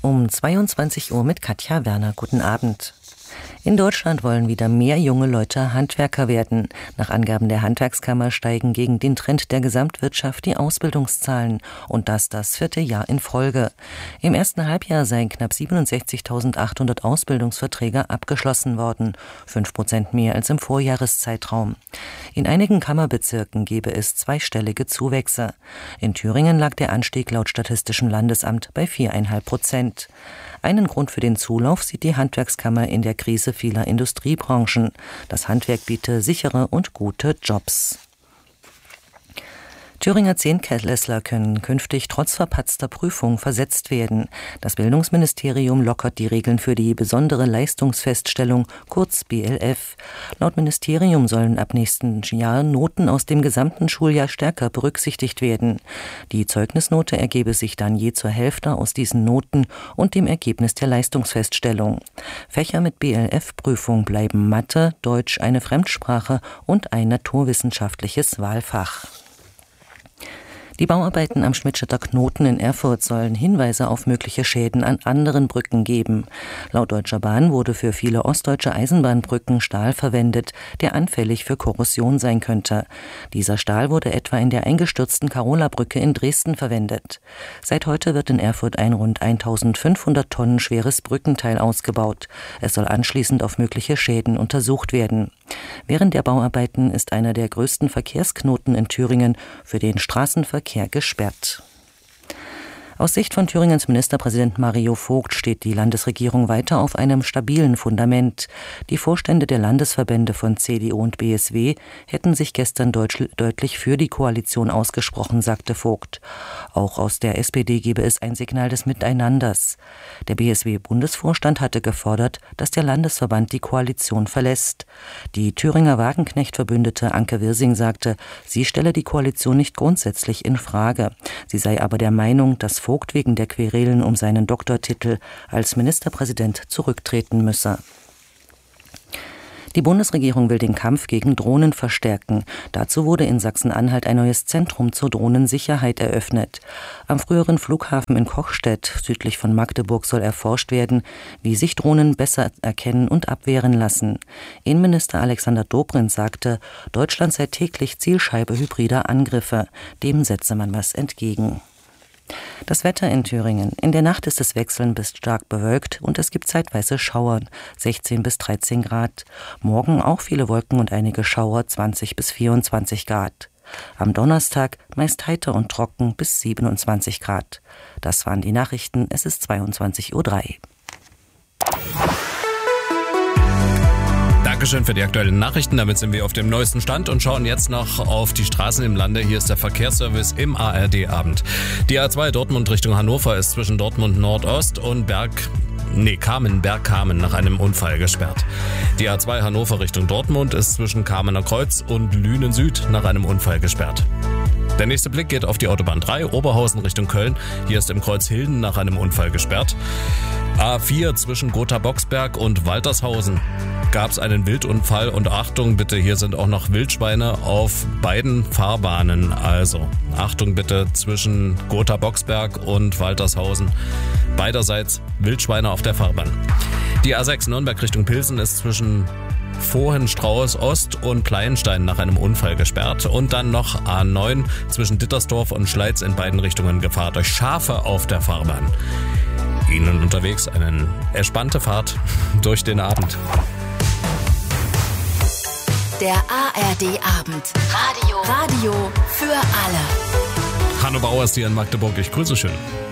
Um 22 Uhr mit Katja Werner. Guten Abend. In Deutschland wollen wieder mehr junge Leute Handwerker werden. Nach Angaben der Handwerkskammer steigen gegen den Trend der Gesamtwirtschaft die Ausbildungszahlen und das vierte Jahr in Folge. Im ersten Halbjahr seien knapp 67.800 Ausbildungsverträge abgeschlossen worden, 5% mehr als im Vorjahreszeitraum. In einigen Kammerbezirken gebe es zweistellige Zuwächse. In Thüringen lag der Anstieg laut Statistischem Landesamt bei 4,5%. Einen Grund für den Zulauf sieht die Handwerkskammer in der Krise vieler Industriebranchen. Das Handwerk biete sichere und gute Jobs. Thüringer Zehntklässler können künftig trotz verpatzter Prüfung versetzt werden. Das Bildungsministerium lockert die Regeln für die besondere Leistungsfeststellung, kurz BLF. Laut Ministerium sollen ab nächsten Jahr Noten aus dem gesamten Schuljahr stärker berücksichtigt werden. Die Zeugnisnote ergebe sich dann je zur Hälfte aus diesen Noten und dem Ergebnis der Leistungsfeststellung. Fächer mit BLF-Prüfung bleiben Mathe, Deutsch, eine Fremdsprache und ein naturwissenschaftliches Wahlfach. Die Bauarbeiten am Schmidtstädter Knoten in Erfurt sollen Hinweise auf mögliche Schäden an anderen Brücken geben. Laut Deutscher Bahn wurde für viele ostdeutsche Eisenbahnbrücken Stahl verwendet, der anfällig für Korrosion sein könnte. Dieser Stahl wurde etwa in der eingestürzten Karola-Brücke in Dresden verwendet. Seit heute wird in Erfurt ein rund 1.500 Tonnen schweres Brückenteil ausgebaut. Es soll anschließend auf mögliche Schäden untersucht werden. Während der Bauarbeiten ist einer der größten Verkehrsknoten in Thüringen für den Straßenverkehr gesperrt. Aus Sicht von Thüringens Ministerpräsident Mario Vogt steht die Landesregierung weiter auf einem stabilen Fundament. Die Vorstände der Landesverbände von CDU und BSW hätten sich gestern deutlich für die Koalition ausgesprochen, sagte Vogt. Auch aus der SPD gebe es ein Signal des Miteinanders. Der BSW-Bundesvorstand hatte gefordert, dass der Landesverband die Koalition verlässt. Die Thüringer Wagenknecht-Verbündete Anke Wirsing sagte, sie stelle die Koalition nicht grundsätzlich in Frage. Sie sei aber der Meinung, dass Vogt wegen der Querelen um seinen Doktortitel als Ministerpräsident zurücktreten müsse. Die Bundesregierung will den Kampf gegen Drohnen verstärken. Dazu wurde in Sachsen-Anhalt ein neues Zentrum zur Drohnensicherheit eröffnet. Am früheren Flughafen in Kochstedt, südlich von Magdeburg, soll erforscht werden, wie sich Drohnen besser erkennen und abwehren lassen. Innenminister Alexander Dobrindt sagte, Deutschland sei täglich Zielscheibe hybrider Angriffe. Dem setze man was entgegen. Das Wetter in Thüringen. In der Nacht ist es wechselnd bis stark bewölkt und es gibt zeitweise Schauer, 16 bis 13 Grad. Morgen auch viele Wolken und einige Schauer, 20 bis 24 Grad. Am Donnerstag meist heiter und trocken bis 27 Grad. Das waren die Nachrichten. Es ist 22:03 Uhr. Dankeschön für die aktuellen Nachrichten. Damit sind wir auf dem neuesten Stand und schauen jetzt noch auf die Straßen im Lande. Hier ist der Verkehrsservice im ARD-Abend. Die A2 Dortmund Richtung Hannover ist zwischen Dortmund Nordost und Bergkamen nach einem Unfall gesperrt. Die A2 Hannover Richtung Dortmund ist zwischen Kamener Kreuz und Lünen Süd nach einem Unfall gesperrt. Der nächste Blick geht auf die Autobahn 3, Oberhausen Richtung Köln. Hier ist im Kreuz Hilden nach einem Unfall gesperrt. A4 zwischen Gotha-Boxberg und Waltershausen gab es einen Wildunfall und Achtung bitte, hier sind auch noch Wildschweine auf beiden Fahrbahnen. Also Achtung bitte zwischen Gotha-Boxberg und Waltershausen. Beiderseits Wildschweine auf der Fahrbahn. Die A6 Nürnberg Richtung Pilsen ist zwischen Vohenstrauß Ost und Kleinstein nach einem Unfall gesperrt. Und dann noch A9 zwischen Dittersdorf und Schleiz in beiden Richtungen Gefahr durch Schafe auf der Fahrbahn. Ihnen unterwegs eine entspannte Fahrt durch den Abend. Der ARD-Abend. Radio für alle. Hanno Bauer ist hier in Magdeburg. Ich grüße schön.